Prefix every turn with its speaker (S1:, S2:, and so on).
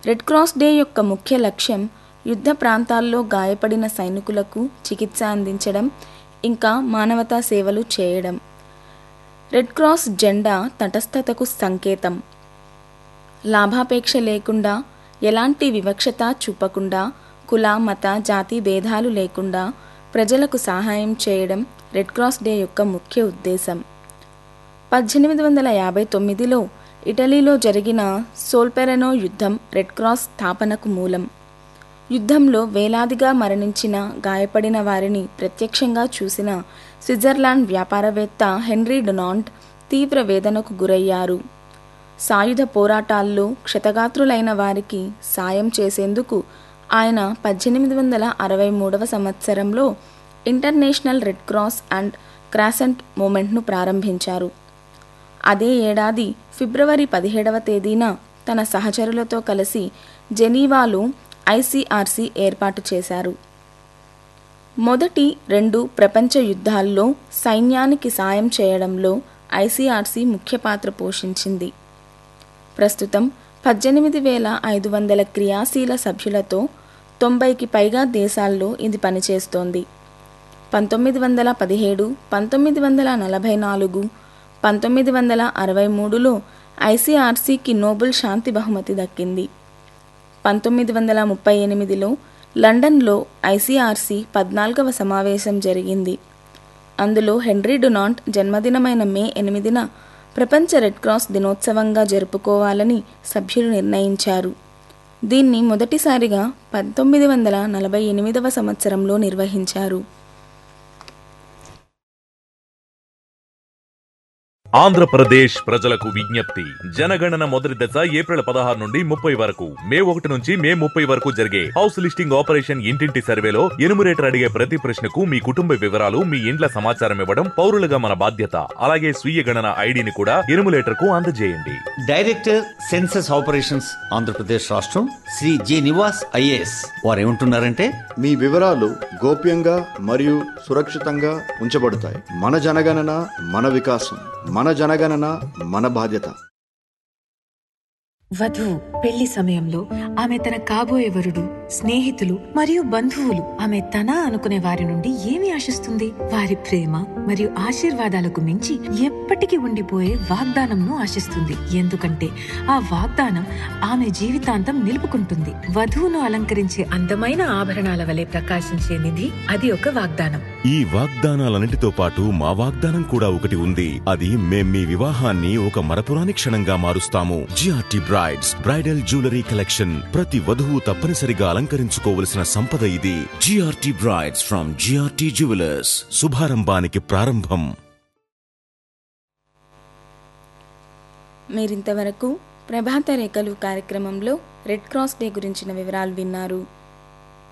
S1: Red cross day యొక్క ముఖ్య లక్ష్యం యుద్ధ ప్రాంతాల్లో గాయపడిన సైనికులకు చికిత్స అందించడం, ఇంకా మానవతా సేవలు చేయడం. రెడ్ క్రాస్ జెండా తటస్థతకు సంకేతం. లాభాపేక్ష లేకుండా, ఎలాంటి వివక్షత చూపకుండా, కుల మత జాతి భేదాలు లేకుండా ప్రజలకు సహాయం చేయడం రెడ్ క్రాస్ డే యొక్క ముఖ్య ఉద్దేశం. 1859లో ఇటలీలో జరిగిన సోల్ఫెరెనో యుద్ధం రెడ్ క్రాస్ స్థాపనకు మూలం. యుద్ధంలో వేలాదిగా మరణించిన, గాయపడిన వారిని ప్రత్యక్షంగా చూసిన స్విట్జర్లాండ్ వ్యాపారవేత్త హెన్రీ డొనాంట్ తీవ్ర వేదనకు గురయ్యారు. సాయుధ పోరాటాల్లో క్షతగాత్రులైన వారికి సాయం చేసేందుకు ఆయన 1863 సంవత్సరంలో international red cross and croissant మూమెంట్ను ప్రారంభించారు. అదే ఏడాది ఫిబ్రవరి 17వ తేదీన తన సహచరులతో కలిసి జెనీవాలో ఐసీఆర్సీ ఏర్పాటు చేశారు. మొదటి 2 ప్రపంచ యుద్ధాల్లో సైన్యానికి సాయం చేయడంలో ఐసీఆర్సీ ముఖ్య పాత్ర పోషించింది. ప్రస్తుతం 18,500 క్రియాశీల సభ్యులతో 90కి పైగా దేశాల్లో ఇది పనిచేస్తోంది. 1917, 1944, 1963లో ఐసీఆర్సీకి నోబెల్ శాంతి బహుమతి దక్కింది. 1938లో లండన్లో ఐసీఆర్సీ 14వ సమావేశం జరిగింది. అందులో హెన్రీ డొనాంట్ జన్మదినమైన మే 8న ప్రపంచ రెడ్ క్రాస్ దినోత్సవంగా జరుపుకోవాలని సభ్యులు నిర్ణయించారు. దీన్ని మొదటిసారిగా 1948వ సంవత్సరంలో నిర్వహించారు.
S2: ఆంధ్రప్రదేశ్ ప్రజలకు విజ్ఞప్తి. జనగణన మొదటి దశ ఏప్రిల్ 16 నుండి 30 వరకు, మే 1 నుంచి మే 30 వరకు జరిగే హౌస్ లిస్టింగ్ ఆపరేషన్ ఇంటింటి సర్వేలో ఎనుమరేటర్ అడిగే ప్రతి ప్రశ్నకు మీ కుటుంబ వివరాలు, మీ ఇండ్ల సమాచారం ఇవ్వడం పౌరులుగా మన బాధ్యత. అలాగే స్వీయ గణన ఐడిని కూడా ఎనుమరేటర్ కు అందజేయండి.
S3: డైరెక్టర్ సెన్సస్ ఆపరేషన్స్ ఆంధ్రప్రదేశ్ రాష్ట్రం శ్రీ జి నివాస్ ఐఏఎస్ వారు ఏమంటున్నారంటే,
S4: మీ వివరాలు గోప్యంగా మరియు సురక్షితంగా ఉంచబడతాయి. మన జనగణన మన వికాసం, మన జనగణన మన బాధ్యత.
S5: వధువు పెళ్లి సమయంలో ఆమె తన కాబోయే వరుడు, స్నేహితులు మరియు బంధువులు ఆమె తన అనుకునే వారి నుండి ఏమి ఆశిస్తుంది? వారి ప్రేమ మరియు ఆశీర్వాదాలకు మించి ఎప్పటికీ ఉండిపోయే వాగ్దానంను ఆశిస్తుంది. ఎందుకంటే ఆ వాగ్దానం ఆమె జీవితాంతం నిలుపుకుంటుంది. వధువును అలంకరించే అందమైన ఆభరణాల వలె ప్రకాశించే నిధి, అది ఒక వాగ్దానం.
S6: ఈ వాగ్దానాలన్నిటితో పాటు మా వాగ్దానం కూడా ఒకటి ఉంది. అది మేం మీ వివాహాన్ని ఒక మరపురాని క్షణంగా మారుస్తాము. GRT brides bridal jewellery collection. ప్రతి వధువు తప్పనిసరిగా అలంకరించుకోవలసిన సంపద ఇది. GRT brides from GRT jewellers. శుభారంభానికి ప్రారంభం.
S1: మీరింతవరకు ప్రభాత రేఖలు కార్యక్రమంలో రెడ్ క్రాస్ డే గురించిన వివరాలు విన్నారు.